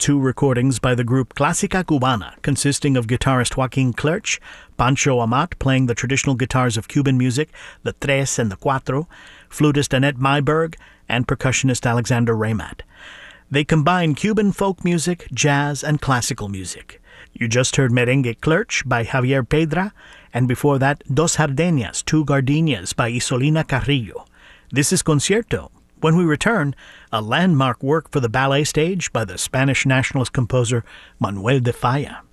two recordings by the group Clásica Cubana, consisting of guitarist Joaquin Clerch, Pancho Amat playing the traditional guitars of Cuban music, the tres and the cuatro, flutist Annette Myberg, and percussionist Alexander Raymat. They combine Cuban folk music, jazz, and classical music. You just heard Merengue Clerch by Javier Pedra, and before that, Dos Jardinas, Two Gardenias by Isolina Carrillo. This is Concierto. When we return, a landmark work for the ballet stage by the Spanish nationalist composer Manuel de Falla.